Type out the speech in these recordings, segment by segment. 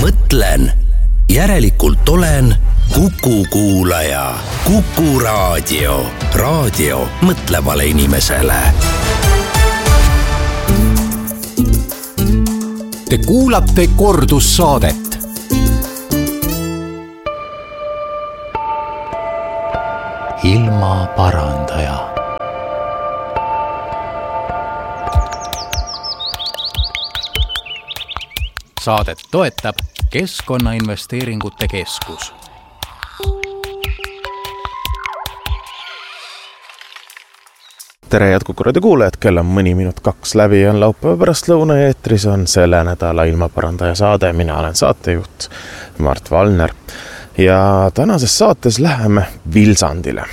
mõtlen, järelikult olen Kuku kuulaja. Kuku raadio. Raadio mõtlevale inimesele. Te kuulate kordussaadet. Ilmaparandaja. Saadet toetab Keskkonnainvesteeringute Keskus. Tere Kuku raadio kuulajad, kell on mõni minut 2 läbi, on laupäeva pärast lõuna ja eetris on selle nädala ilmaparandaja saade. Mina olen saatejuht Mart Valner ja tänases saates läheme Vilsandile.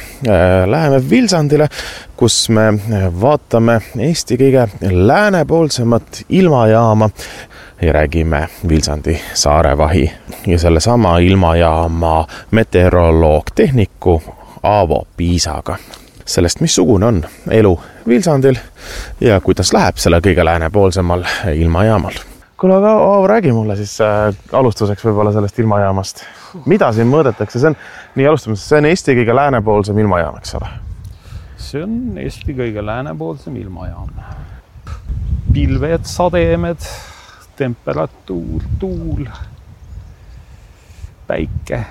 Kus me vaatame Eesti kõige läänepoolsemat ilmajaama ja räägime Vilsandi Saarevahi ja selle sama ilmajaama meteoroloog-tehniku Aavo Piisaga. Sellest, missugune on elu Vilsandil ja kuidas läheb selle kõige läänepoolsemal ilmajaamal. Kuule, aga räägi mulle siis alustuseks võib-olla sellest ilmajaamast. Mida siin mõõdetakse? See on Eesti kõige läänepoolsem ilmajaam, eks ole? See on Eesti kõige läänepoolsem ilmajaam. Pilved, sademed, temperatuur, tuul, päike,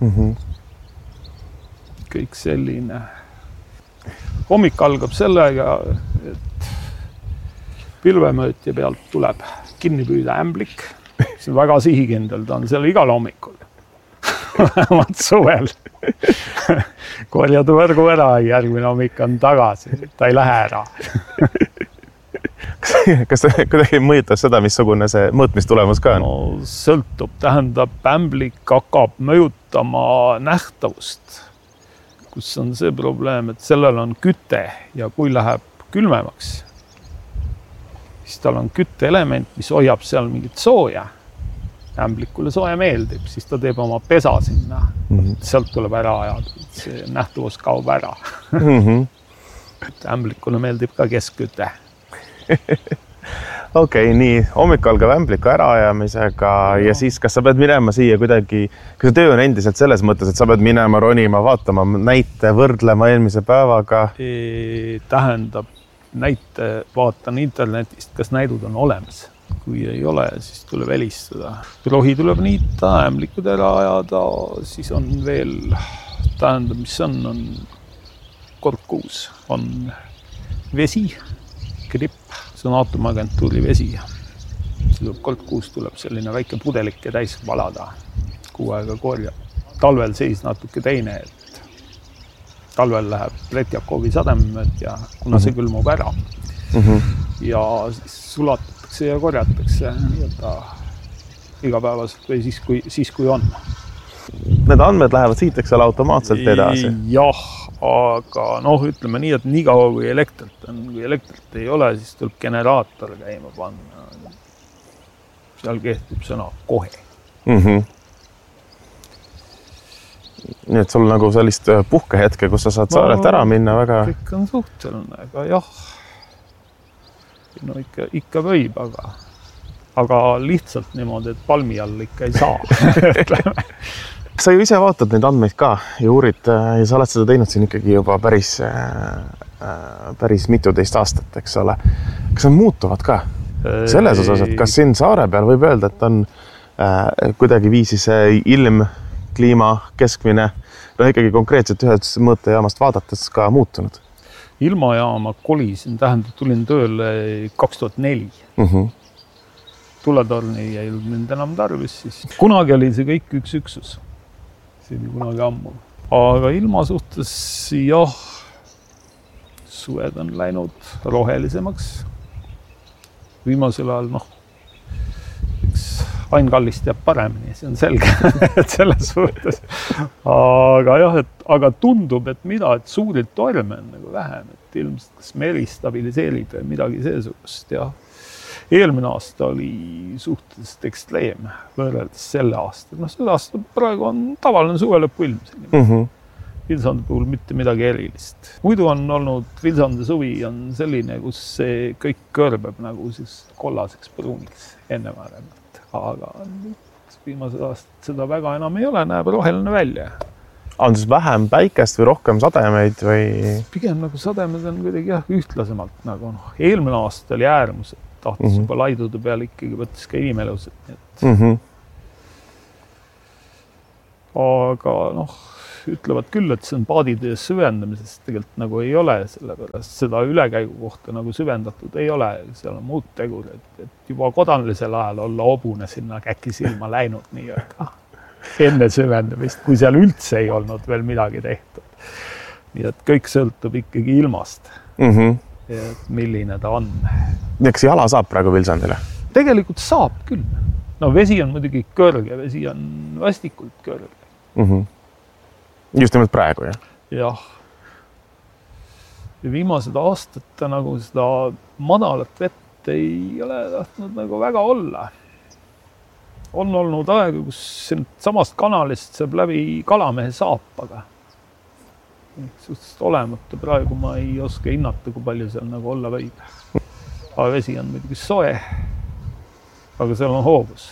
kõik selline. Hommik algab sellega, et pilvemõõtja pealt tuleb kinni püüda ämblik. See on väga sihikindel, ta on seal igal hommikul. Vähemalt suvel. Korjad võrgu ära, järgmine hommik on tagasi, ta ei lähe ära. Kas ta kuidagi mõjutas seda, missugune see mõõtmistulemus ka on? No, sõltub, tähendab, ämblik hakkab mõjutama nähtavust. Kus on see probleem, et sellel on küte ja kui läheb külmemaks, siis tal on kütteelement, mis hoiab seal mingit sooja. Ämblikule sooja meeldib, siis ta teeb oma pesa sinna. Sealt tuleb ära ajada, see nähtavus kaob ära. Ämblikule meeldib ka keskküte. Okei, nii hommik algab ämbliku äraajamisega ja siis kas sa pead minema siia kuidagi, kas töö on endiselt selles mõttes, et sa pead minema, ronima, vaatama näite, võrdlema eelmise päevaga? Tähendab, näite vaatan internetist, kas näidud on olemas. Kui ei ole, siis tuleb helistada. Rohi tuleb niita, ämblikud ära ajada, siis on veel, tähendab, mis on kord kuus, on vesi, gripp. See on aatomaagentuuri vesi. Kord kuus tuleb selline väike pudelike täis valada. Kuu aega korjab. Talvel seis natuke teine, et talvel läheb Pretjakovi sademööd ja kuna see külmub ära. Ja siis sulatatakse ja korjatakse igapäevaselt või siis kui on. Need andmed lähevad siit, eks ole, automaatselt edasi? Jah, aga ütleme nii, et nii kaua kui elektrit ei ole, siis tuleb generaator käima panna. Seal kehtib sõna kohe. Nii et sul nagu sellist puhkehetke, kus sa saad saarelt ära minna väga... Kõik on suhteline, aga jah. No ikka võib, aga lihtsalt niimoodi, et palmi all ikka ei saa. Sa ju ise vaatad neid andmeid ka ja uurid ja sa oled seda teinud siin ikkagi juba päris mituteist aastat, eks ole. Kas on muutuvad ka selles osas, et kas siin saare peal võib öelda, et on kuidagi viisi see ilm, kliima, keskmine, ikkagi konkreetselt ühes mõõtejaamast vaadates ka muutunud? Ilmajaama kolisin, tähendab, tulin tööle 2004. Tuletorni ei olnud mind enam tarvis, siis kunagi oli see kõik üks üksus. See oli kunagi ammu. Aga ilma suhtes, jah, suved on läinud rohelisemaks. Viimasel ajal, üks Ain Kallist jääb paremini, see on selge, et selles suhtes. Aga jah, aga tundub, et suuri torme on nagu vähem, et ilmselt kas meri stabiliseerib või midagi seesugust, jah. Eelmine aasta oli suhteliselt ekstreem võrreldes selle aasta. Selle aasta praegu on tavaline suvelõpu ilm. Vilsandi puhul mitte midagi erilist. Muidu on olnud Vilsandi suvi on selline, kus kõik kõrbeb nagu siis kollaseks pruuniks enne vääremalt. Aga Viimased aastad seda väga enam ei ole, näeb roheline välja. On siis vähem päikest või rohkem sademeid või? Pigem nagu sademed on kuidagi ühtlasemalt. Nagu, eelmine aasta oli äärmus, et tahtis juba laidude peal ikkagi võttes ka inimelused. Aga ütlevad küll, et see on paadide süvendamisest tegelikult nagu ei ole, sellepärast seda ülekäigu kohta nagu süvendatud ei ole, seal on muud tegurid, et juba kodanlisel ajal olla hobune sinna käki silma läinud nii-öelda enne süvendamist, kui seal üldse ei olnud veel midagi tehtud. Nii et kõik sõltub ikkagi ilmast, et milline ta on. Kas jala saab praegu Vilsandile? Tegelikult saab küll. No vesi on muidugi kõrge, vesi on vastikult kõrge. Just nimelt praegu, jah? Jah. Ja viimased aastad nagu seda madalat vett ei ole tahtnud nagu väga olla. On olnud aega, kus samast kanalist saab läbi kalamehe saapaga. Suhteliselt olemata praegu ma ei oska hinnata, kui palju seal nagu olla võib. Aga vesi on muidugi soe, aga seal on hoovus.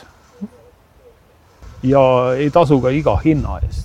Ja ei tasu ka iga hinna eest.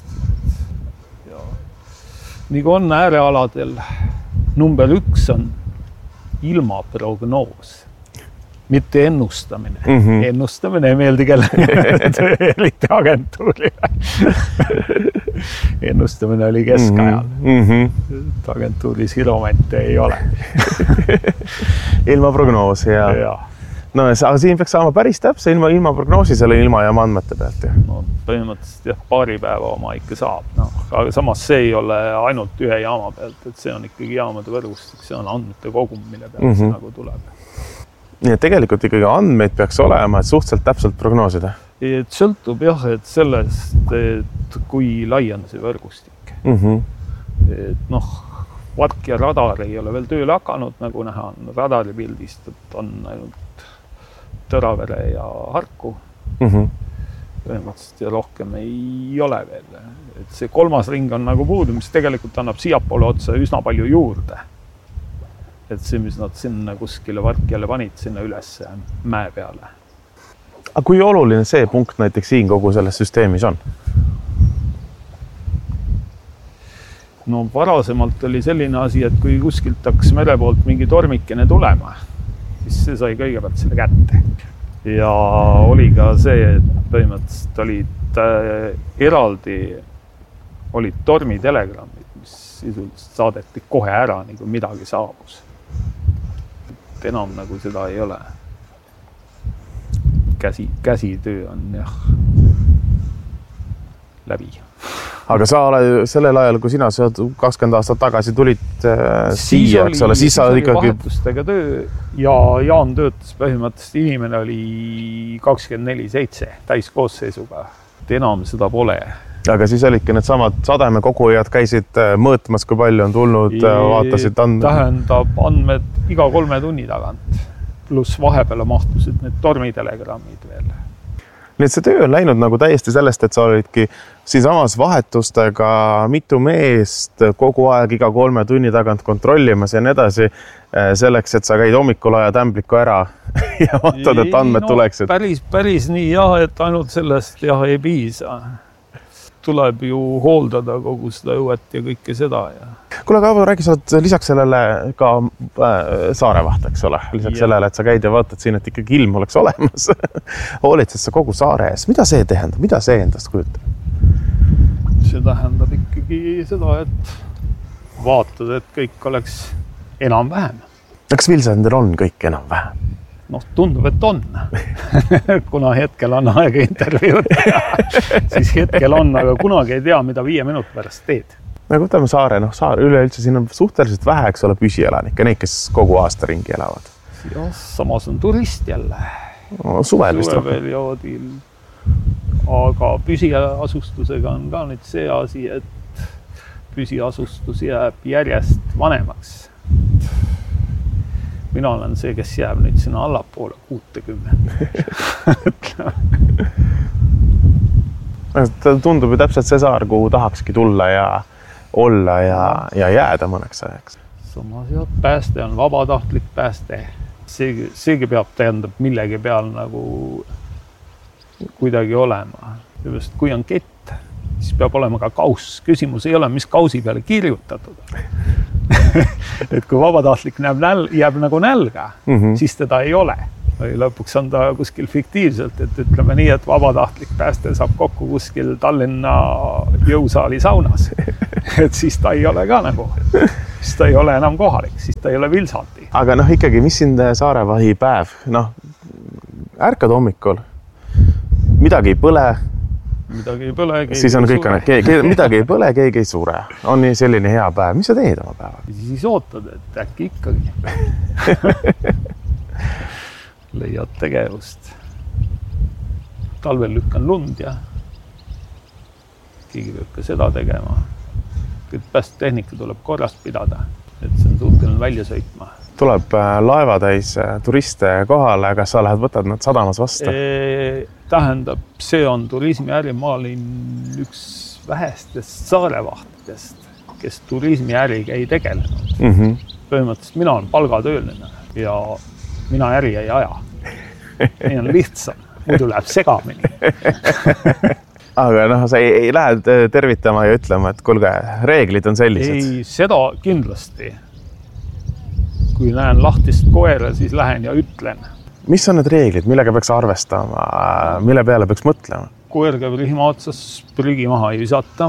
Nii kui on äärealadel, number 1 on ilmaprognoos, mitte ennustamine. Ennustamine ei meeldi kellegi agentuurile. Ennustamine oli keskajal. Agentuuris hiromente ei ole. Ilmaprognoos, ja. No, aga siin peaks saama päris täpse ilma prognoosi selle ilmajaama andmete pealt. No, põhimõtteliselt jah, paari päeva oma ikka saab. Aga samas see ei ole ainult ühe jaama pealt, et see on ikkagi jaamade võrgustik, see on andmete kogum, mille pealt see nagu tuleb. Nii et tegelikult ikkagi andmeid peaks olema, et suhteliselt täpselt prognoosida? Et sõltub jah, et sellest, et kui lai on see võrgustik. Et vark ja radar ei ole veel tööle hakanud, nagu näha on radari pildist, et on ainult Tõravere ja Harku. Põhimõtteliselt ja rohkem ei ole veel. Et see 3. ring on nagu puudu, mis tegelikult annab siiapoole otsa üsna palju juurde. Et see, mis nad sinna kuskile varkjale panid, sinna üles mäe peale. Aga kui oluline see punkt näiteks siin kogu selles süsteemis on? No varasemalt oli selline asi, et kui kuskilt hakkas mere poolt mingi tormikene tulema, siis see sai kõigepealt selle kätte. Ja oli ka see, et põhimõtteliselt olid eraldi tormitelegrammid, mis sisuliselt saadeti kohe ära, nii kui midagi saabus. Et enam nagu seda ei ole. Käsitöö on jah läbi. Aga sa oled sellel ajal, kui sina 20 aastat tagasi tulid siia, eks ole, siis sa ikkagi... Vahetustega töö ja Jaan töötas põhimõtteliselt, inimene oli 24/7 täiskoosseisuga. Enam seda pole. Aga siis olidki need samad sademekogujad käisid mõõtmas, kui palju on tulnud, vaatasid andmed? Tähendab andmed iga 3 tunni tagant, pluss vahepeale mahtusid need tormitelegrammid veel. Nii et see töö on läinud nagu täiesti sellest, et sa olidki siinsamas vahetustega mitu meest kogu aeg iga 3 tunni tagant kontrollimas ja nii edasi, selleks, et sa käid hommikul ajad ämbliku ära ja vaatad, et andmed tuleksid. Päris nii jah, et ainult sellest jah ei piisa. Tuleb ju hooldada kogu seda õuet ja kõike seda. Ja. Kuule, aga räägi, sa oled lisaks sellele ka saarevaht, eks ole? Lisaks sellele, et sa käid ja vaatad siin, et ikkagi ilm oleks olemas. Hoolitsed sa kogu saare ees. Mida see tähendab? Mida see endast kujutab? See tähendab ikkagi seda, et vaatad, et kõik oleks enam-vähem. Kas Vilsandil on kõik enam-vähem? Tundub, et on. Kuna hetkel on aega intervjuud, siis hetkel on, aga kunagi ei tea, mida 5 minuti pärast teed. Nagu võtame saare, saare üleüldse siin on suhteliselt vähe, eks ole, püsielanikke, neid, kes kogu aasta ringi elavad. Ja, samas on turist jälle. Suvel vist rohkem. Suveperioodil. Aga püsiasustusega on ka nüüd see asi, et püsiasustus jääb järjest vanemaks. Mina olen see, kes jääb nüüd sinna allapoole 60. Tundub ju täpselt see saar, kuhu tahakski tulla ja olla ja jääda mõneks ajaks. Samas jah, pääste on vabatahtlik pääste. Seegi peab tähendab millegi peal nagu kuidagi olema. Just, kui on kett, siis peab olema ka kauss. Küsimus ei ole, mis kausi peale kirjutatud. Et kui vabatahtlik jääb nagu nälga, siis teda ei ole. Või lõpuks on ta kuskil fiktiivselt, et ütleme nii, et vabatahtlik pääste saab kokku kuskil Tallinna jõusaali saunas. Et siis ta ei ole ka nagu, siis ta ei ole enam kohalik, siis ta ei ole Vilsandi. Aga ikkagi, mis sind Saarevahi päev? Ärkad hommikul, midagi ei põle. Midagi ei põle, siis on kõik, midagi ei põle, keegi ei sure. On nii selline hea päev. Mis sa teed oma päeva? Siis ootad, et äkki ikkagi. Leiad tegevust. Talvel lükkan lund ja keegi peab ka seda tegema. Päästetehnika tuleb korrast pidada, et see on suhteline välja sõitma. Tuleb laevatäis turiste kohale, kas sa võtad nad sadamas vastu? Tähendab, see on turismiäri. Ma olin üks vähestest saarevahtidest, kes turismiäriga ei tegelenud. Põhimõtteliselt mina olen palgatööline ja mina äri ei aja. Nii on lihtsam, muidu läheb segamini. Aga sa ei lähe tervitama ja ütlema, et kuulge, reeglid on sellised. Ei, seda kindlasti. Kui näen lahtist koera, siis lähen ja ütlen. Mis on need reeglid, millega peaks arvestama, mille peale peaks mõtlema? Koer käib rihma otsas, prügi maha ei visata.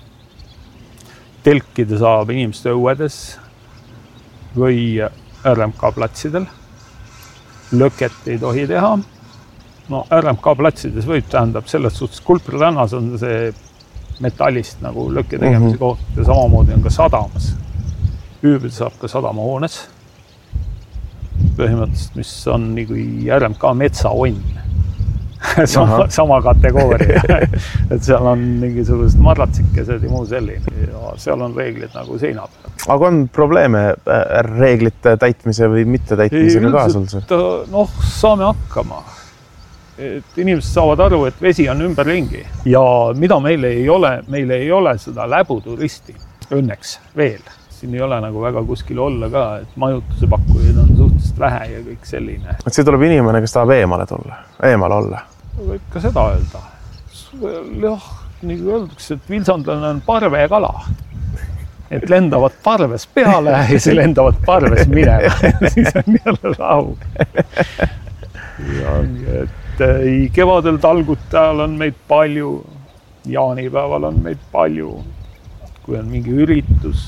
Telkida saab inimeste õuedes või RMK platsidel. Löket ei tohi teha. RMK platsides võib tähendab selles suhtes, Kulpri-rannas on see metallist nagu lökke tegemise koht ja samamoodi on ka sadamas. Ööbid saab ka sadamahoones. Põhimõtteliselt, mis on nii kui RMK metsaonn. Sama kategooria. Et seal on mingisugused marratsikesed ja muu selline. Ja seal on reeglid nagu seina peal. Aga on probleeme reeglite täitmise või mitte täitmisega ka sul? Saame hakkama. Et inimesed saavad aru, et vesi on ümberringi. Ja mida meil ei ole seda läbuturisti. Õnneks veel. Siin ei ole nagu väga kuskil olla ka, et majutuse pakkujaid on suhteliselt vähe ja kõik selline. Et see tuleb inimene, kes tahab eemal olla. Võib ka seda öelda. Jah, nii kui öeldakse, et vilsandlane on parvekala. Et lendavad parves peale ja siis lendavad parves minema. Siis on jälle rahu. Ja, et kevadel talgute ajal on meid palju, jaanipäeval on meid palju. Kui on mingi üritus,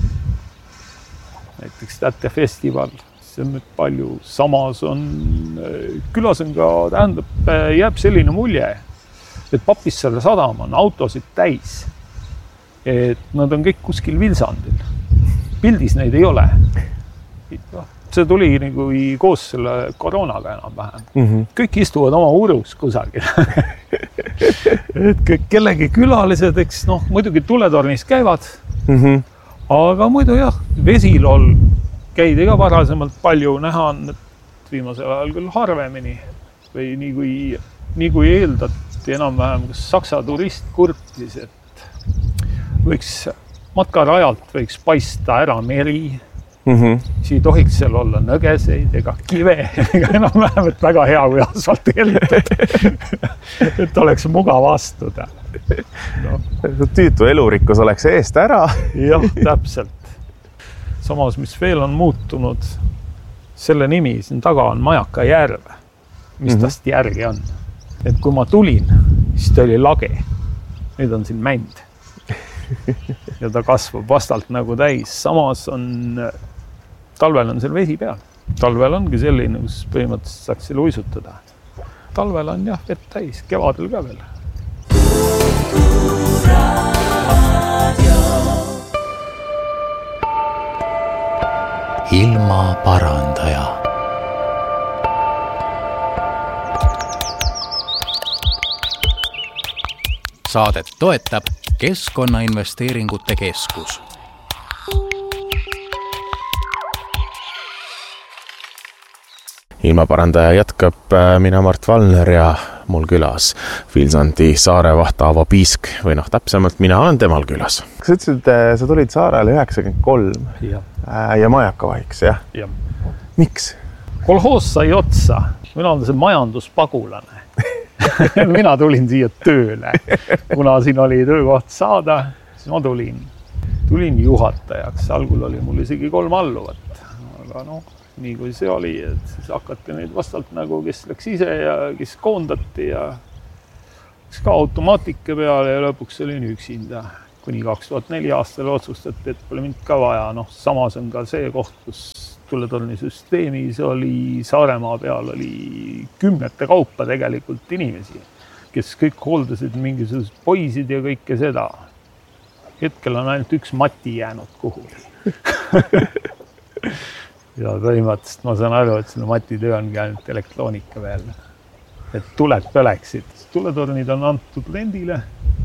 näiteks tättefestival, see on nüüd palju. Samas on, külas on ka, jääb selline mulje, et Papissaare sadam on autosid täis. Et nad on kõik kuskil Vilsandil. Pildis neid ei ole. See tuli nagu koos selle koroonaga enam-vähem. Kõik istuvad oma urus kusagil. Et kellegi külalised, eks muidugi tuletornis käivad. Aga muidu jah, vesilol käidi ka varasemalt palju, näha on, et viimasel ajal küll harvemini. Või nii kui eeldati enam-vähem, kas Saksa turist kurtis, et võiks matkarajalt võiks paista ära meri. Siin tohiks seal olla nõgeseid ega kive, ega enam-vähem, et väga hea kui asfalteeritud. Et oleks mugav astuda. Tüütu elurikkus oleks eest ära. Jah, täpselt. Samas, mis veel on muutunud, selle nimi siin taga on Majaka järv, mis tast järgi on. Et kui ma tulin, siis ta oli lage. Nüüd on siin mänd. Ja ta kasvab vastalt nagu täis. Samas on, talvel on seal vesi peal. Talvel ongi selline, kus põhimõtteliselt saaks selle uisutada. Talvel on jah, vett täis, kevadel ka veel. Ilmaparandaja. Saadet toetab Keskkonnainvesteeringute Keskus. Ilmaparandaja jätkab mina Mart Valner ja mul külas Vilsandi Saarevaht Aavo Piisk või täpsemalt mina olen temal külas. Kas ütlesid, sa tulid Saarele 93 ja Majaka vahiks, jah? Jah. Miks? Kolhoos sai otsa. Mina olen see majanduspagulane. Mina tulin siia tööle. Kuna siin oli töökoht saada, siis ma tulin juhatajaks. Algul oli mul isegi 3 alluvat. Aga nii kui see oli, et siis hakati neid vastalt nagu, kes läks ise ja kes koondati ja kes ka automaatika peale ja lõpuks olin üksinda. Kuni 2004 aastal otsustati, et pole mind ka vaja. Samas on ka see koht, kus tuletorni süsteemis oli Saaremaa peal oli 10 kaupa tegelikult inimesi, kes kõik hooldasid mingisugused poisid ja kõike seda. Hetkel on ainult üks Mati jäänud kuhugi. Ja põhimõtteliselt ma saan aru, et selle Mati töö ongi ainult elektroonika veel. Et tuled põleksid. Tuletornid on antud rendile.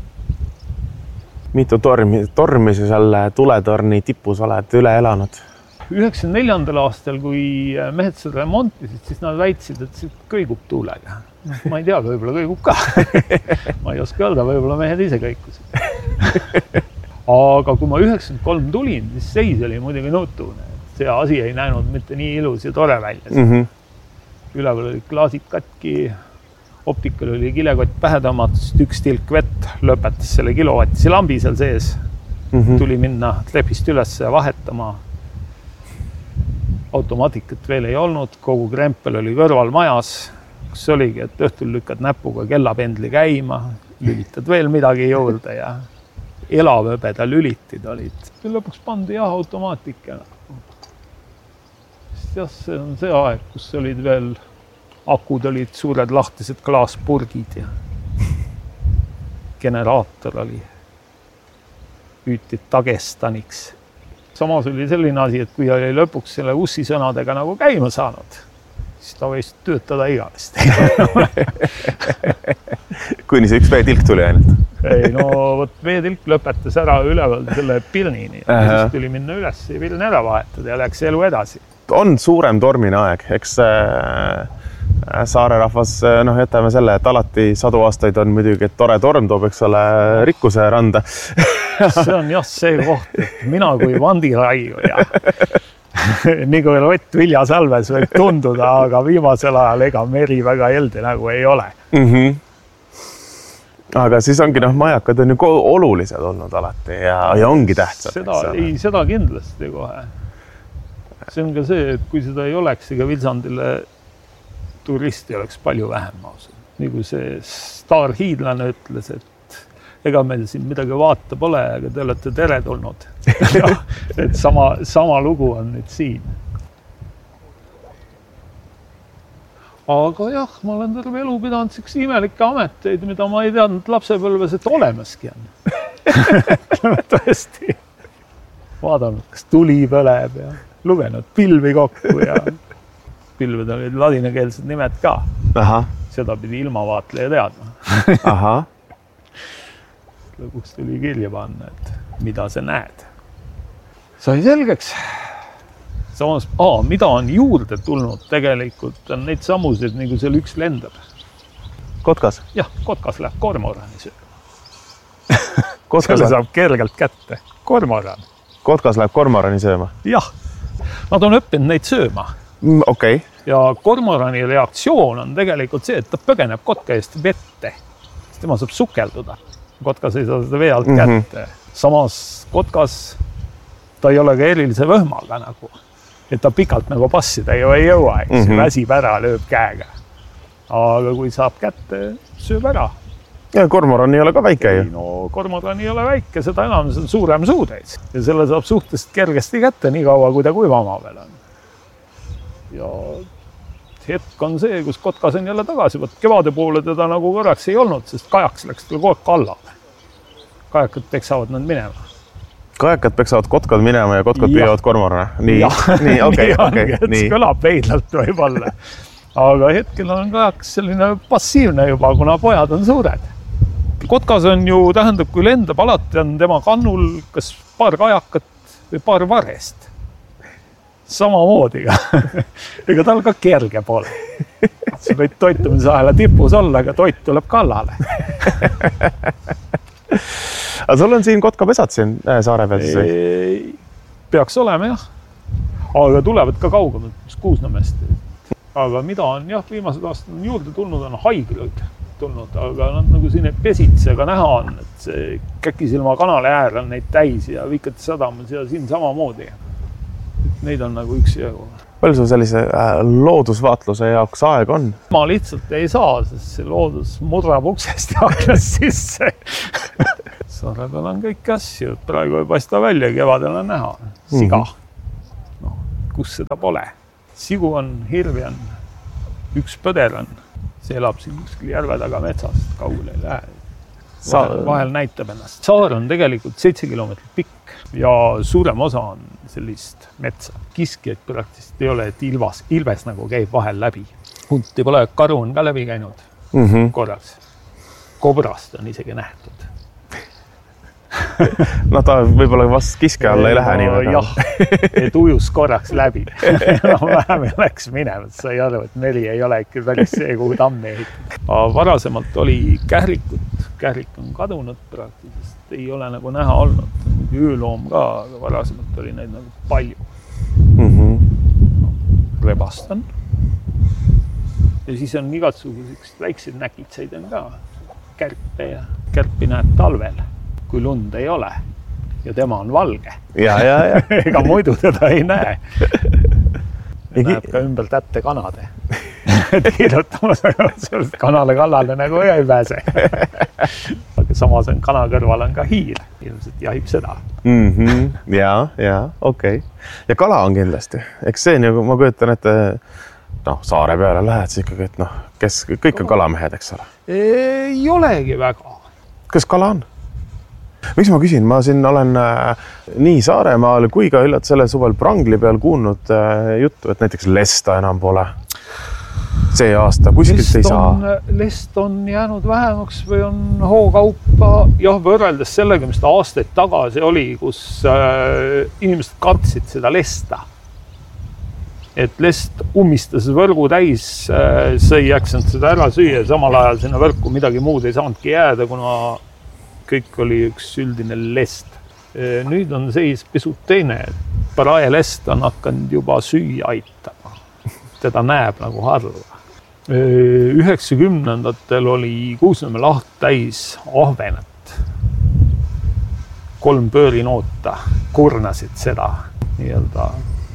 Mitu tormi sa selle tuletorni tipus oled üle elanud? 94. aastal, kui mehed seda remontisid, siis nad väitsid, et see kõigub tuulega. Ma ei tea, võib-olla kõigub ka. Ma ei oska öelda, võib-olla mehed ise kõikusid. Aga kui ma 93 tulin, siis seis oli muidugi nutune. See asi ei näinud mitte nii ilus ja tore välja. Üleval oli klaasid katki, optikal oli kilekott pähe tõmmatud, üks tilk vett lõpetas selle kilovatisi lambi seal sees. Tuli minna trepist üles ja vahetama. Automaatikat veel ei olnud, kogu krempel oli kõrval majas, kus oligi, et õhtul lükkad näpuga kellapendli käima, lülitad veel midagi juurde ja elavöbeda lülitid olid. Lõpuks pandi automaatika. Jah, see on see aeg, kus olid veel akud olid suured lahtised klaaspurgid ja generaator oli hüütid Dagestaniks. Samas oli selline asi, et kui oli lõpuks selle ussi sõnadega nagu käima saanud, siis ta võis töötada igavesti. Kuni see üks veetilk tuli ainult? Ei, võt veetilk lõpetas ära üleval selle pirnini. Siis tuli minna üles ja pirn ära vahetada ja läks elu edasi. On suurem tormine aeg, eks Saare rahvas, jätame selle, et alati 100 aastaid on muidugi, et tore torm toob, eks ole, rikkuse randa. See on jah see koht, et mina kui vandiraiuja, nii kui Rott Viljasalves võib tunduda, aga viimasel ajal ega meri väga helde nagu ei ole. Aga siis ongi, majakad on ju olulised olnud alati ja ongi tähtsad. Seda kindlasti kohe. See on ka see, et kui seda ei oleks, ega Vilsandile turisti oleks palju vähem maus. Nii kui see staarhiidlane ütles, et ega meil siin midagi vaata pole, aga te olete tere tulnud. Et sama lugu on nüüd siin. Aga jah, ma olen terve elu pidanud siks imelikke ameteid, mida ma ei teadnud lapsepõlves, et olemaski on. Tõesti. Vaadanud, kas tuli põleb ja lugenud pilvi kokku ja pilved olid ladinakeelsed nimed ka. Seda pidi ilmavaatleja teadma. Lõpuks tuli kirja panna, et mida sa näed. Sai selgeks. Samas, mida on juurde tulnud tegelikult, on neid samusid, nagu seal üks lendab. Kotkas? Jah, Kotkas läheb kormorani sööma. Selle saab kergelt kätte. Kormoran. Kotkas läheb kormorani sööma? Jah. Nad on õppinud neid sööma. Okay. Ja kormorani reaktsioon on tegelikult see, et ta põgeneb kotka eest vette. Tema saab sukelduda. Kotkas ei saa seda vee alt kätte. Samas kotkas ta ei ole ka erilise võhmaga nagu. Et ta pikalt nagu passida ju ei jõua, eks. Väsib ära, lööb käega. Aga kui saab kätte, sööb ära. Ja kormoran ei ole ka väike ju. Kormoran ei ole väike, seda enam see on suurem suudeid. Ja selle saab suhteliselt kergesti kätte nii kaua, kui ta kuivama veel on. Ja hetk on see, kus kotkas on jälle tagasi. Kevade poole teda nagu korraks ei olnud, sest kajaks läks tal kogu aeg kallale. Kajakad peksavad nad minema. Kajakad peksavad kotkad minema ja kotkad püüavad kormorane. Nii, okei. See kõlab veidlalt võib-olla. Aga hetkel on kajaks selline passiivne juba, kuna pojad on suured. Kotkas on ju, tähendab, kui lendab, alati on tema kannul kas paar kajakat või paar varest. Samamoodi. Ega tal ka kerge pole. Sa võid toitumisahela tipus olla, aga toit tuleb kallale. Aga sul on siin kotkapesad siin saare peal siis? Peaks olema jah. Aga tulevad ka kaugemalt Kuusnamest. Aga mida on jah, viimased aastad on juurde tulnud, on haiglaid. tulnud, aga nad nagu siin ei pesitse, aga näha on, et see Käkisilma kanale äär on neid täis ja Viikati sadamas ja siin samamoodi. Neid on nagu üks jagu. Palju sul sellise loodusvaatluse jaoks aeg on? Ma lihtsalt ei saa, sest see loodus murrab uksest ja aknast sisse. Saare peal on kõik asju, praegu ei paista välja, kevadel on näha. Siga. No, kus seda pole? Sigu on, hirvi on, üks põder on. See elab siin kuskil järve taga metsast, kaugele ei lähe. Vahel näitab ennast. Saar on tegelikult 7 kilomeetrit pikk ja suurem osa on sellist metsa. Kiskjaid praktiliselt ei ole, et ilves nagu käib vahel läbi. Hunti pole, karu on ka läbi käinud korraks. Kobrast on isegi nähtud. No ta võib-olla vast kiske alla ei lähe nii väga. Jah, et ujus korraks läbi. Vähem läks minema, et sai aru, et meri ei ole ikka päris see, kuhu tammi ehitab. Varasemalt oli kährikut. Kährik on kadunud praktiliselt. Ei ole nagu näha olnud. Ööloom ka, aga varasemalt oli neid nagu palju. Rebast on. Ja siis on igatsuguseks väikseid näkitseid on ka. Kärpe ja kärpi näed talvel. Kui lund ei ole ja tema on valge. Ja. Ega muidu teda ei näe. Näeb ka ümber tätte kanade. Et kirjutamas kanale kallale nagu ei pääse. Aga samas on kana kõrval on ka hiir. Ilmselt jahib seda. Ja, okei. Ja kala on kindlasti. Eks see nagu ma kujutan, et saare peale lähed siis ikkagi, et kõik on kalamehed, eks ole? Ei olegi väga. Kas kala on? Miks ma küsin? Ma siin olen nii Saaremaal kui ka selle suvel Prangli peal kuulnud juttu, et näiteks lesta enam pole. See aasta kuskilt ei saa. Lest on jäänud vähemaks või on hookaupa. Jah, võrreldes sellega, mis ta aastaid tagasi oli, kus inimesed kartsid seda lesta. Et lest ummistas võrgu täis, see ei jäksanud seda ära süüa. Samal ajal sinna võrku midagi muud ei saanudki jääda, kuna kõik oli üks üldine lest. Nüüd on seis pisut teine, et paraja lest on hakanud juba süüa aitama. Teda näeb nagu harva. 90-ndatel oli Kuusnamäe laht täis ahvenat. 3 pöörinoota kurnasid seda nii-öelda.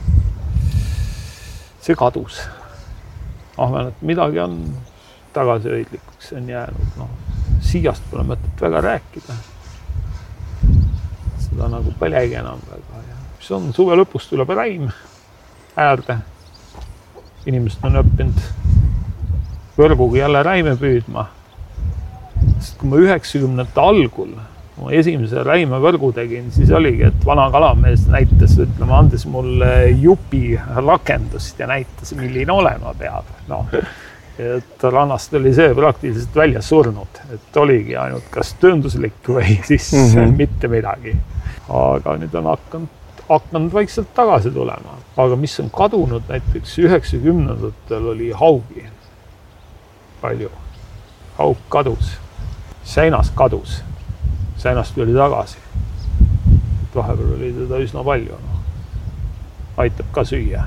See kadus. Ahvenat midagi on tagasihoidlikuks, see on jäänud. Siiast pole mõtet väga rääkida. Seda nagu põlegi enam väga. Mis on suve lõpus tuleb räim äärde. Inimesed on õppinud võrguga jälle räime püüdma. Sest kui ma 90-ndate algul ma esimese räime võrgu tegin, siis oligi, et vana kalamees näitas, andes mulle jupi rakendust ja näitas, milline olema peab. Et rannast oli see praktiliselt välja surnud, et oligi ainult kas töönduslik või siis mitte midagi. Aga nüüd on hakanud vaikselt tagasi tulema. Aga mis on kadunud, näiteks 90-ndatel oli haugi. Palju. Haug kadus. Seinast kadus. Seinast tuli tagasi. Vahepeal oli teda üsna palju. Aitab ka süüa.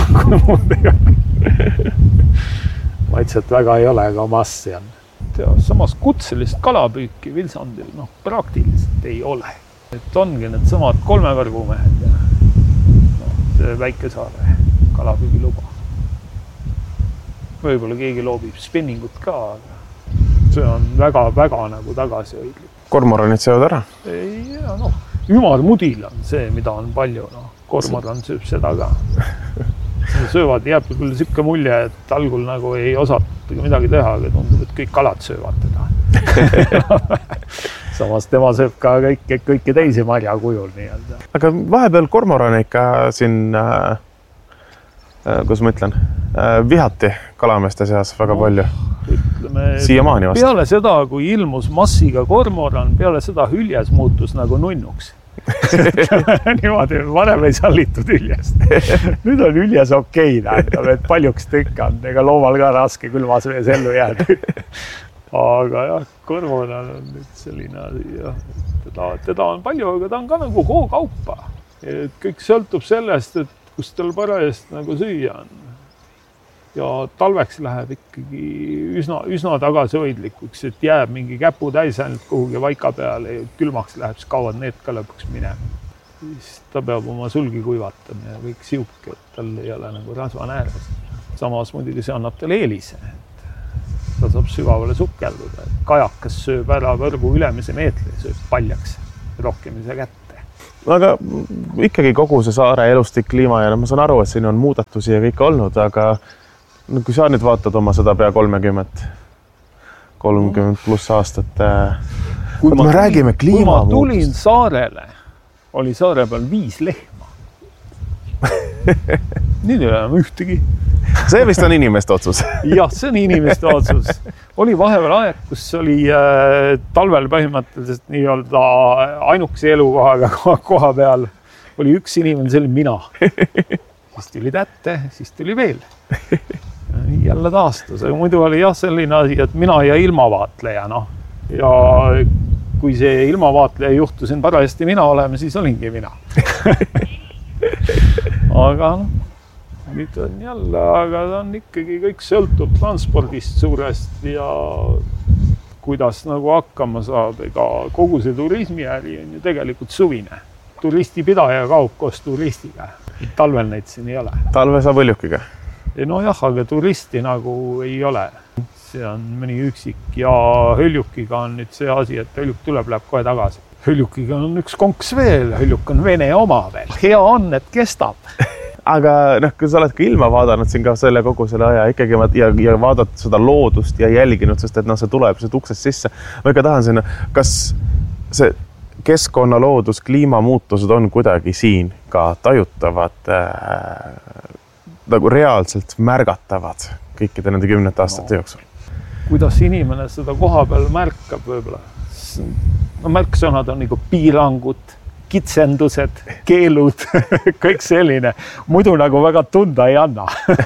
Maitset väga ei ole, aga massi on. Samas kutselist kalapüüki Vilsandil praktiliselt ei ole. Et ongi need samad 3 võrgumehed ja see Väike-Saare kalapüügiluba. Võib-olla keegi loobib spinningut ka, aga see on väga-väga nagu tagasihoidlik. Kormoranid söövad ära? Ei, ümarmudil on see, mida on palju. Kormoran sööb seda ka. Söövad, jääb küll siuke mulje, et algul nagu ei osata midagi teha, aga tundub, et kõik kalad söövad teda. Samas tema sööb ka kõiki teisi marja kujul nii-öelda. Aga vahepeal kormoran ikka siin, kus ma ütlen, vihati kalameeste seas väga palju. Siiamaani vast. Peale seda, kui ilmus massiga kormoran, peale seda hüljes muutus nagu nunnuks. Niimoodi, varem ei sallitud hüljest. Nüüd on hüljes okei, et paljuks tükkan, ega loomal ka raske külmas vees ellu jääda. Aga jah, kormoran on nüüd selline, teda on palju, aga ta on ka nagu hookaupa. Kõik sõltub sellest, et kus tal parajast nagu süüa on. ja talveks läheb ikkagi üsna tagasihoidlikuks, et jääb mingi käpu täis ainult kuhugi vaika peale ja külmaks läheb, siis kaovad need ka lõpuks minema. Siis ta peab oma sulgi kuivatama ja kõik siuke, et tal ei ole nagu rasvan ääres. Samas muidugi see annab talle eelise, et ta saab sügavale sukelduda. Kajakas sööb ära võrgu ülemise meetri, sööb paljaks rohkemise kätte. Aga ikkagi kogu see saare elustik, kliima ja ma saan aru, et siin on muudatusi ja kõik olnud, aga kui sa nüüd vaatad oma seda pea 30 pluss aastat, kui ma tulin saarele, oli saare peal 5 lehma. Nüüd ei ole enam ühtegi. See vist on inimeste otsus. Jah, see on inimeste otsus. Oli vahepeal aeg, kus oli talvel põhimõtteliselt nii-öelda ainukese elukohaga koha peal. Oli üks inimene, see oli mina. Siis tuli tätte, siis tuli veel. Jälle taastus. Muidu oli jah selline asi, et mina ja ilmavaatleja. No. Ja kui see ilmavaatleja juhtusin parajasti mina olema, siis olingi mina. Aga nüüd on jälle, aga ta on ikkagi kõik sõltub transpordist suurest ja kuidas nagu hakkama saab. Ega kogu see turismiäri on ju tegelikult suvine. Turistipidaja kaob koos turistiga. Talvel neid siin ei ole. Talve saab hõljukiga? No jah, aga turisti nagu ei ole. See on mõni üksik ja hõljukiga on nüüd see asi, et hõljuk tuleb, läheb kohe tagasi. Hõljukiga on üks konks veel, hõljuk on Vene oma veel. Hea on, et kestab. Aga kui sa oled ka ilma vaadanud siin ka selle kogu selle aja ikkagi ja vaadata seda loodust ja jälginud, sest et see tuleb see uksest sisse. Ma ikka tahan sinna, kas see keskkonna loodus, kliimamuutused on kuidagi siin ka tajutavad, nagu reaalselt märgatavad kõikide nende 10 aastate jooksul? Kuidas inimene seda koha peal märkab võib-olla? Märksõnad on nagu piirangud, kitsendused, keelud, kõik selline. Muidu nagu väga tunda ei anna.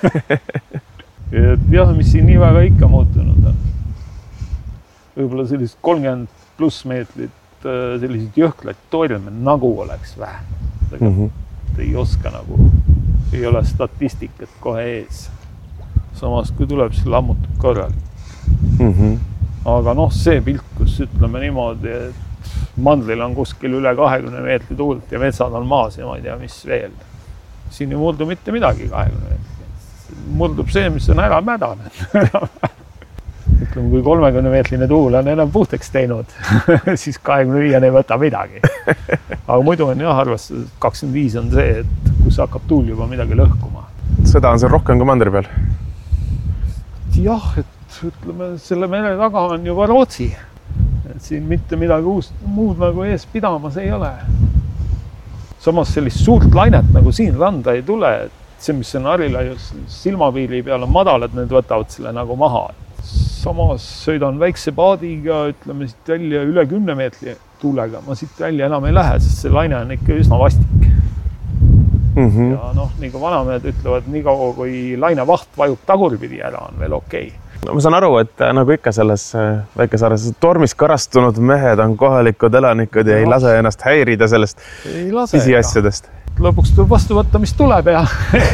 Et jah, mis siin nii väga ikka muutunud on. Võib-olla sellist 30 pluss meetrit sellised jõhklaid torme nagu oleks vähe. Ei oska nagu, ei ole statistikat kohe ees. Samas, kui tuleb, siis lammutab korralik. Aga see pilt, kus ütleme niimoodi, et mandril on kuskil üle 20 meetri tuult ja metsad on maas ja ma ei tea, mis veel. Siin ei murdu mitte midagi 20 meetri. Murdub see, mis on ära mädane. Ütleme, kui 30 meetline tuul on enam puhtaks teinud, siis 25 ei võta midagi. Aga muidu on jah arvestus, 25 on see, et kus hakkab tuul juba midagi lõhkuma. Seda on seal rohkem kui mandri peal? Jah, et ütleme, selle mere taga on juba Rootsi. Et siin mitte midagi muud nagu ees pidamas ei ole. Samas sellist suurt lainet nagu siin randa ei tule. See, mis on Harilaius silmapiiri peal on madal, et need võtavad selle nagu maha. Samas sõidan väikse paadiga, ütleme siit välja üle 10 meetri tuulega. Ma siit välja enam ei lähe, sest see laine on ikka üsna vastik. Ja nagu vanamehed ütlevad, nii kaua kui lainevaht vajub tagurpidi ära, on veel okei. Ma saan aru, et nagu ikka selles väikesaares tormis karastunud mehed on kohalikud elanikud ja ei lase ennast häirida sellest pisiasjadest. Lõpuks tuleb vastu võtta, mis tuleb ja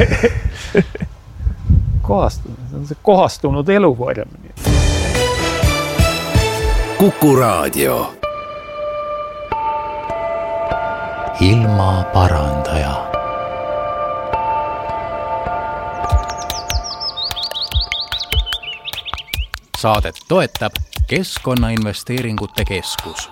kohastunud. See on see kohastunud eluvorm. Kuku Raadio. Ilma parandaja. Saadet toetab Keskkonnainvesteeringute Keskus.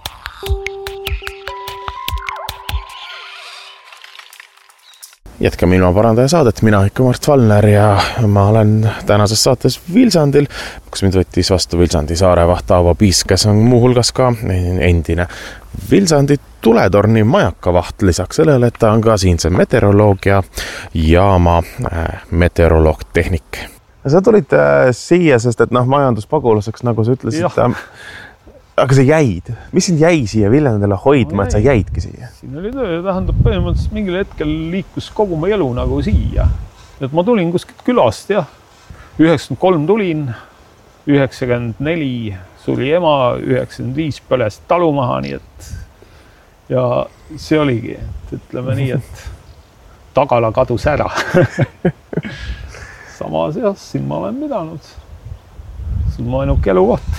Jätkame Ilma parandaja saadet. Mina ikka Mart Valner ja ma olen tänases saates Vilsandil, kus mind võttis vastu Vilsandi saarevaht Aavo Piis, kes on muuhulgas ka endine Vilsandi tuletorni majakavaht. Lisaks sellele, et ta on ka siinse meteoroloogia jaama meteoroloog-tehnik. Sa tulid siia, sest et majanduspagulaseks, nagu sa ütlesid, aga sa jäid. Mis sind jäi siia Viljandile hoidma, et sa jäidki siia? Siin oli töö, tähendab põhimõtteliselt mingil hetkel liikus kogu mu elu nagu siia. Et ma tulin kuskilt külast, jah. 93 tulin, 94 suri ema, 95 põles talu maha, nii et ja see oligi, et ütleme nii, et tagala kadus ära. samas jah, siin ma olen pidanud. See on mu ainuke elukoht.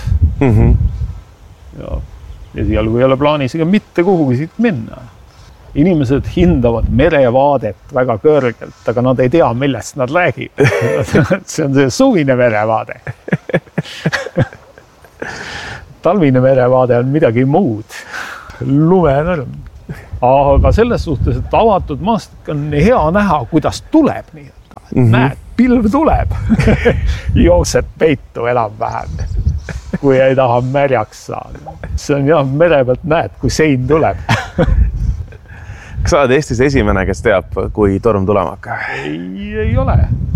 Ja esialgu ei ole plaanis ega mitte kuhugi siit minna. Inimesed hindavad merevaadet väga kõrgelt, aga nad ei tea, millest nad räägivad. See on see suvine merevaade. Talvine merevaade on midagi muud. Lumenorm. Aga selles suhtes, et avatud maastik on hea näha, kuidas tuleb nii. Näed, pilv tuleb. Jooksed peitu enam-vähem, kui ei taha märjaks saada. See on jah, mere pealt näed, kui sein tuleb. Kas sa oled Eestis esimene, kes teab, kui torm tulema hakkab? Ei ole.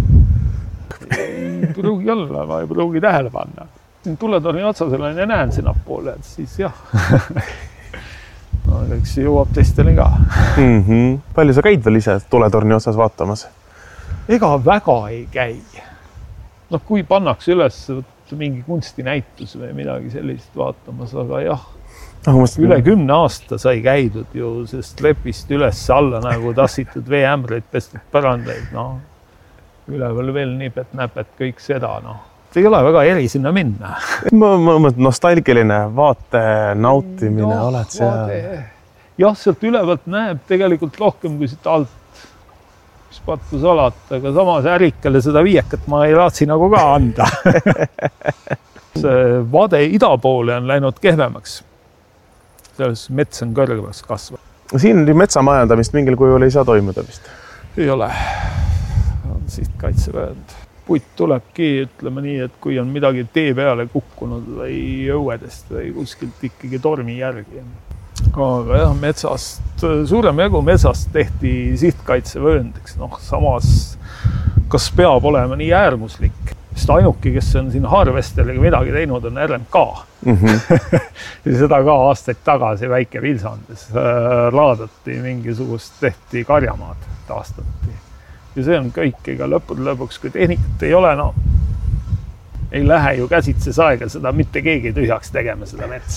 Ei pruugi olla, ma ei pruugi tähele panna. Tuletorni otsasel on ja näen sinna poole, et siis jah. No, eks see jõuab teistele ka. Palju sa käid veel ise tuletorni otsas vaatamas? Ega väga ei käi. No kui pannakse üles mingi kunstinäitus või midagi sellist vaatamas, aga jah, üle 10 aasta sai käidud ju, sest lepist üles alla nagu tassitud veeämbreid, pestud põrandaid, no. Üleval veel nipet-näpet, kõik seda, no. Ei ole väga eri sinna minna. Ma nostalgiline vaate nautimine oled seal. Jah, sealt ülevalt näeb tegelikult rohkem kui siit alt, mis pattus alata, aga samas ärikale seda viiekat ma ei laatsi nagu ka anda. See vaade ida poole on läinud kehvemaks. Selles mets on kõrgevaks kasvanud. Siin metsamajandamist mingil kujul ei saa toimuda vist? Ei ole. On siit kaitsevöönd. Puit tulebki, ütleme nii, et kui on midagi tee peale kukkunud või õuedest või kuskilt ikkagi tormi järgi. Aga jah, metsast, suurem jagu metsast tehti sihtkaitsevööndiks. Noh, samas, kas peab olema nii äärmuslik? Sest ainuke, kes on siin Harvesteriga midagi teinud, on RMK. Seda ka aastaid tagasi väike Vilsandes raadati mingisugust, tehti karjamaad, taastati. Ja see on kõik, ega lõpuks, kui tehnikat ei ole, no ei lähe ju käsitses aega seda mitte keegi tühjaks tegema seda metsa.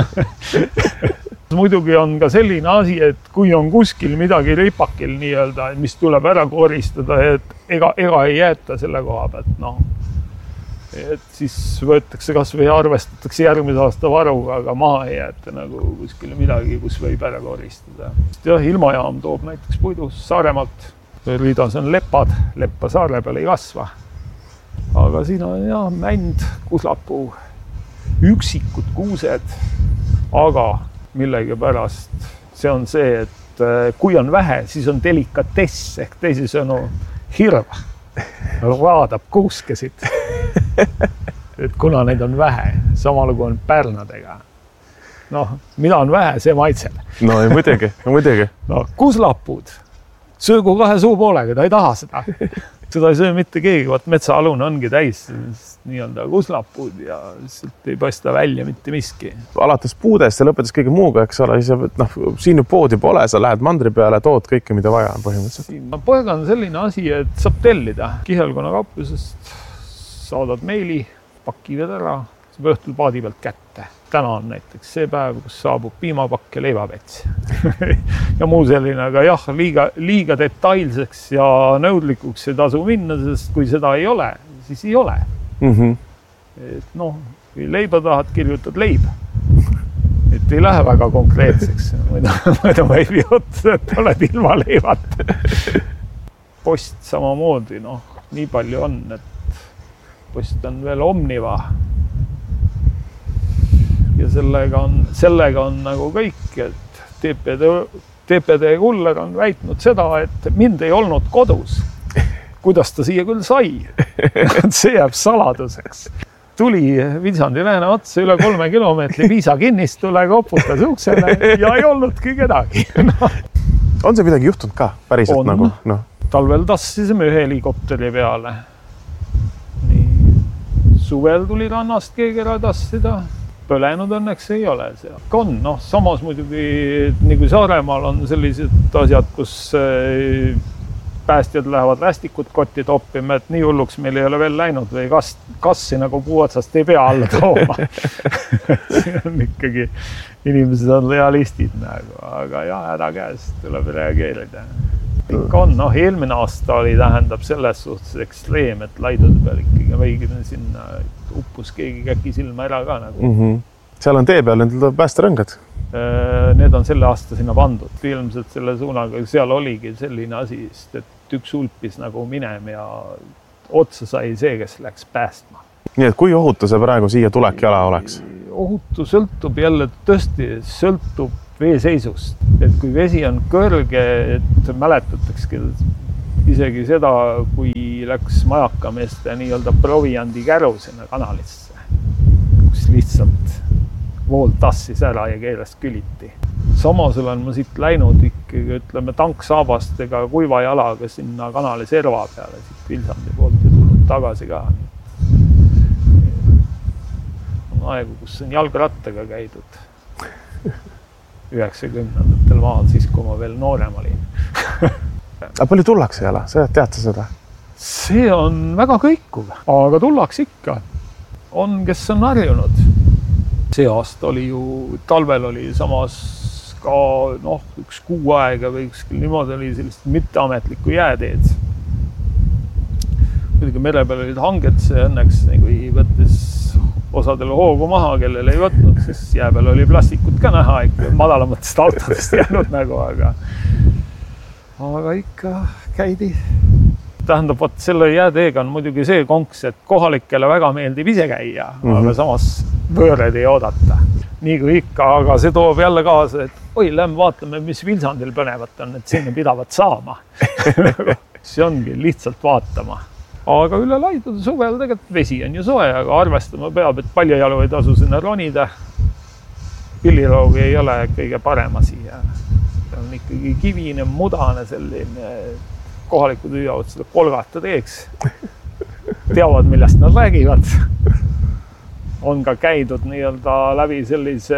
Muidugi on ka selline asi, et kui on kuskil midagi ripakil nii-öelda, mis tuleb ära koristada, et ega ei jäeta selle koha pealt, noh. Et siis võetakse kas või arvestatakse järgmise aasta varuga, aga maha ei jäeta nagu kuskil midagi, kus võib ära koristada. Jah, ilmajaam toob näiteks puidu Saaremaalt. Riidas on lepad, leppa saare peal ei kasva. Aga siin on jah, mänd, kuslapuu, üksikud kuused, aga millegi pärast see on see, et kui on vähe, siis on delikatess ehk teisisõnu hirv raadab kuuskesid. Et kuna neid on vähe, sama lugu on pärnadega. Noh, mida on vähe, see maitseb. No ei muidugi. No, kuslapuud. Söögu 2 suupoolega, ta ei taha seda. Seda ei söö mitte keegi, vaat metsaalune ongi täis nii-öelda kuslapuud ja sealt ei paista välja mitte miski. Alates puudest ja lõpetas kõige muuga, eks ole, siin ju poodi pole, sa lähed mandri peale, tood kõike, mida vaja on põhimõtteliselt. Poega on selline asi, et saab tellida Kihelkonna kauplusest, saadad meili, pakivad ära, saab õhtul paadi pealt kätte. Täna on näiteks see päev, kus saabub piimapakk ja leivapets. Ja muu selline, aga jah, liiga detailseks ja nõudlikuks ei tasu minna, sest kui seda ei ole, siis ei ole. Et noh, kui leiba tahad, kirjutad leib. Et ei lähe väga konkreetseks. Muidu võib jutt, et oled ilma leivat. Post samamoodi, noh, nii palju on, et post on veel Omniva. Ja sellega on nagu kõik, et TPD Kuller on väitnud seda, et mind ei olnud kodus. Kuidas ta siia küll sai? See jääb saladuseks. Tuli Vilsandi lääne otsa üle 3 kilomeetri Piisa kinnistule, koputas uksele ja ei olnudki kedagi. On see midagi juhtunud ka päriselt nagu? No. Talvel tassisime 1 helikopteri peale. Nii. Suvel tuli rannast keegi ära tassida. Põlenud õnneks ei ole seal. On, noh, samas muidugi nagu Saaremaal on sellised asjad, kus päästjad lähevad rästikud kotti toppima, et nii hulluks meil ei ole veel läinud või kassi nagu puu otsast ei pea alla tooma. See on ikkagi, inimesed on realistid nagu, aga jah, häda käes tuleb reageerida. Ikka on, eelmine aasta oli, tähendab selles suhtes ekstreem, et laidade peal ikkagi veigine sinna uppus keegi käki silma ära ka nagu. Seal on tee peal, nendel tuleb päästerõngad. Need on selle aasta sinna pandud. Ilmselt selle suunaga seal oligi selline asi, et üks ulpis nagu minem ja otsa sai see, kes läks päästma. Nii et kui ohutu see praegu siia tulek jala oleks? Ohutu sõltub jälle tõesti, sõltub veeseisust. Et kui vesi on kõrge, et mäletatakse isegi seda, kui läks majakameeste nii-öelda proviandi käru sinna kanalisse, kus lihtsalt vool tassis ära ja keeles küliti. Samas olen ma siit läinud ikkagi, ütleme, tanksaabastega kuiva jalaga sinna kanali serva peale, siit Vilsandi poolt ja tulnud tagasi ka. On aegu, kus on jalgrattaga käidud 90-ndatel maal, siis kui ma veel noorem olin. Aga palju tullakse jala? Tead sa seda? See on väga kõikuv, aga tullakse ikka. On, kes on harjunud. See aasta oli ju, talvel oli samas ka üks kuu aega või ükskõik niimoodi oli sellist mitteametlikku jääteed. Muidugi mere peal olid hanged, see õnneks kui võttes osadele hoogu maha, kellele ei võtnud, siis jää peal oli plastikut ka näha, ikka madalamatest autodest jäänud nagu, aga ikka käidi. Tähendab, selle jääteega on muidugi see konks, et kohalikele väga meeldib ise käia, aga samas võõred ei oodata. Nii kui ikka, aga see toob jälle kaasa, et oi, lähme vaatame, mis Vilsandil põnevat on, et sinna pidavad saama. See ongi lihtsalt vaatama. Aga üle laidude suvel tegelikult vesi on ju soe, aga arvestama peab, et palju jalu ei tasu sinna ronida. Pilliroogi ei ole kõige parem asi. See on ikkagi kivine, mudane selline. Kohalikud hüüavad seda kolgata teeks. Teavad, millest nad räägivad. On ka käidud nii-öelda läbi sellise,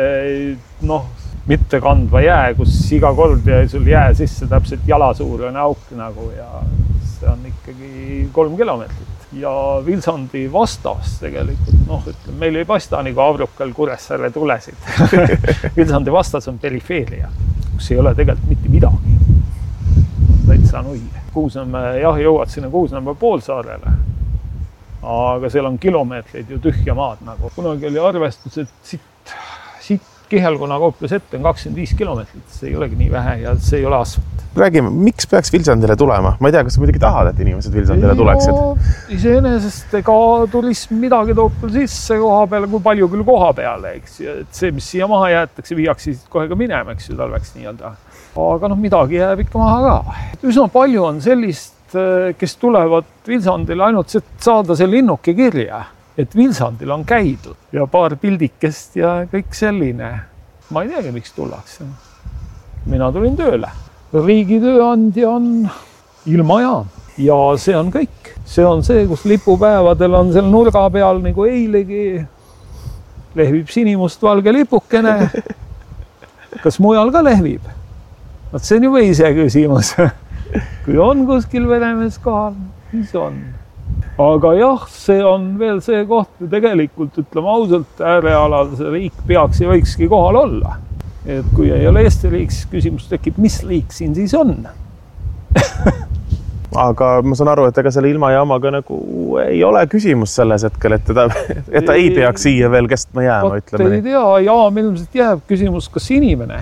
mitte kandva jää, kus iga kord jäi sul jää sisse täpselt jalasuurune auk nagu ja see on ikkagi 3 kilomeetrit. Ja Vilsandi vastas tegelikult, ütleme, meil ei paista nagu Avrukal Kuressaare tulesid. Vilsandi vastas on perifeeria, kus ei ole tegelikult mitte midagi. Täitsa nui. Kuusnamme, jõuad sinna Kuusnamme poolsaarele, aga seal on kilomeetreid ju tühja maad nagu. Kunagi oli arvestus, et siit Kihelkonna Kauplas ette on 25 kilomeetrit, see ei olegi nii vähe ja see ei ole asfalt. Räägime, miks peaks Vilsandile tulema? Ma ei tea, kas sa muidugi tahad, et inimesed Vilsandile tuleksid? Iseenesest ega turism midagi toob sisse koha peale, kui palju küll koha peale, eks. Et see, mis siia maha jäetakse, viiakse kohe ka minema, eks ju, talveks nii-öelda. Aga midagi jääb ikka maha ka. Üsna palju on sellist, kes tulevad Vilsandile ainult saada see linnuke kirja, et Vilsandil on käidud ja paar pildikest ja kõik selline. Ma ei teagi, miks tullakse. Mina tulin tööle. Riigi tööandja on ilmajaam ja see on kõik. See on see, kus lipupäevadel on seal nurga peal nagu eilegi lehvib sinimustvalge lipukene. Kas mujal ka lehvib? See on juba ise küsimus. Kui on kuskil venemees kohal, siis on. Aga jah, see on veel see koht, tegelikult ütleme ausalt, äärealal see riik peaks ja võikski kohal olla. Et kui ei ole Eesti riik, siis küsimus tekib, mis riik siin siis on? Aga ma saan aru, et ega selle ilmajaamaga nagu ei ole küsimus selles hetkel, et ta ei peaks siia veel kestma jääma, ütleme nii. Ei tea, jaam ilmselt jääb küsimus, kas inimene.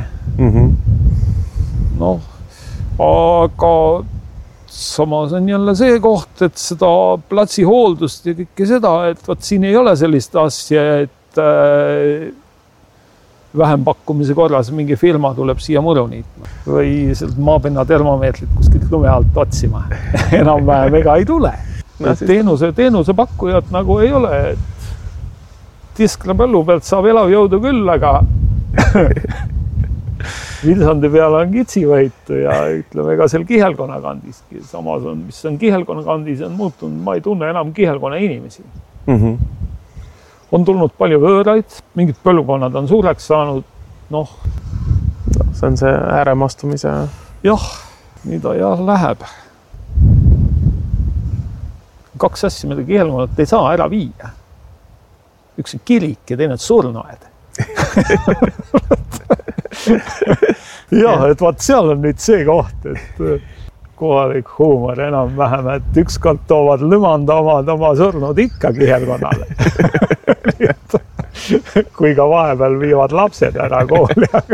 Aga samas on jälle see koht, et seda platsi hooldust ja kõike seda, et siin ei ole sellist asja, et vähempakkumise korras mingi firma tuleb siia muru niitma või sealt maapinna termomeetrit kuskilt lume alt otsima. Enam vähem ega ei tule. Teenuse pakkujad nagu ei ole, et Tiskla põllu pealt saab elav jõudu küll, aga Vilsandi peal on kitsivõitu ja ütleme ega seal Kihelkonna kandiski. Samas on, mis on Kihelkonna kandis, on muutunud, ma ei tunne enam Kihelkonna inimesi. On tulnud palju võõraid, mingid põllukonnad on suureks saanud, See on see ääremastumise. Jah, nii ta jah läheb. 2 asja, mida Kihelkonnat ei saa ära viia. Üks on kirik ja teine on surnuaed. Jah, et vaat seal on nüüd see koht, et kohalik huumor enam-vähem, et ükskord toovad lümanda oma surnud ikka kihelkonnale. Kui ka vahepeal viivad lapsed ära kooli, aga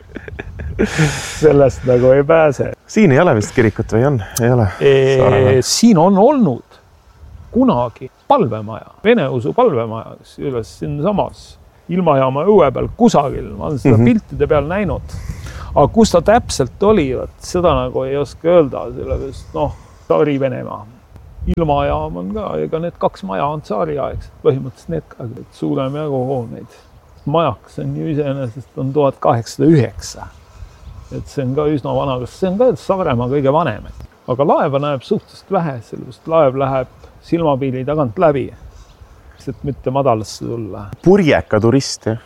sellest nagu ei pääse. Siin ei ole vist kirikut või on? Ei ole? Siin on olnud kunagi palvemaja, vene usu palvemaja, üles siin samas ilmajaama õue peal kusagil. Ma olen seda piltide peal näinud. Aga kus ta täpselt oli, seda nagu ei oska öelda, sellepärast Tsaari Venemaa. Ilmajaam on ka, ega need 2 maja on tsaariaegsed, põhimõtteliselt need ka, suurem jagu hooneid. Majakas on ju iseenesest on 1809. Et see on ka üsna vana, kas see on ka Saaremaa kõige vanem. Aga laeva näeb suhteliselt vähe, sellepärast laev läheb silmapiili tagant läbi, et mitte madalasse tulla. Purjeka turist, jah?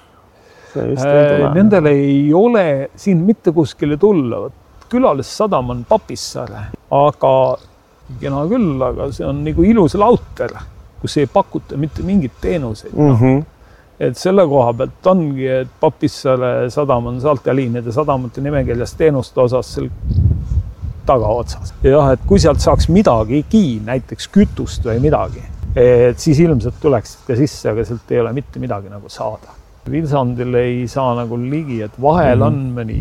Nendel ei ole siin mitte kuskile tulla. Külalissadam on Papissaare, aga kena küll, aga see on nagu ilus lauter, kus ei pakuta mitte mingit teenuseid. Et selle koha pealt ongi, et Papissaare sadam on Saltjaliinide sadamate nimekirjas teenuste osas seal tagaotsas. Jah, et kui sealt saaks midagigi, näiteks kütust või midagi, et siis ilmselt tuleksid ka sisse, aga sealt ei ole mitte midagi nagu saada. Vilsandil ei saa nagu ligi, et vahel on mõni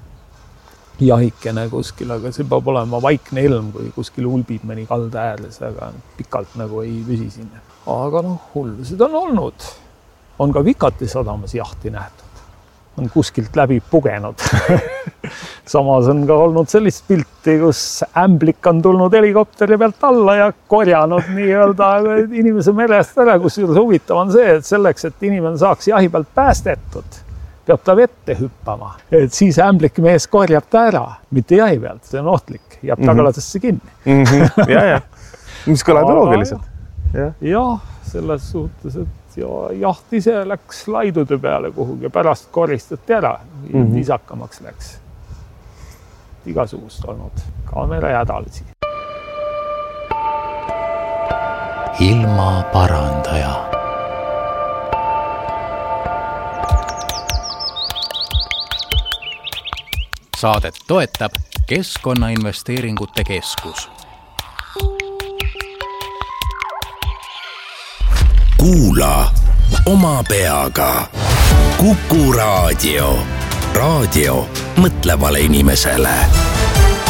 jahikene kuskil, aga see peab olema vaikne ilm, kui kuskil ulbib mõni kalda ääres, aga pikalt nagu ei püsi sinna. Aga hullusid on olnud. On ka Vikati sadamas jahti nähtud. On kuskilt läbi pugenud. Samas on ka olnud sellist pilti, kus ämblik on tulnud helikopteri pealt alla ja korjanud nii-öelda inimese merest ära, kus huvitav on see, et selleks, et inimene saaks jahi pealt päästetud, peab ta vette hüppama. Et siis ämblik mees korjab ta ära, mitte jahi pealt, see on ohtlik, jääb tagalasesse kinni. Ja. Mis kõlab loogiliselt. Jah, selles suhtes, et jaht ise läks laidude peale kuhugi, pärast koristati ära, viisakamaks läks. Igasugust olnud, kaamera jäädalisi. Ilma parandaja. Saadet toetab Keskkonnainvesteeringute Keskus. Kuula oma peaga. Kuku Raadio. Raadio mõtlevale inimesele.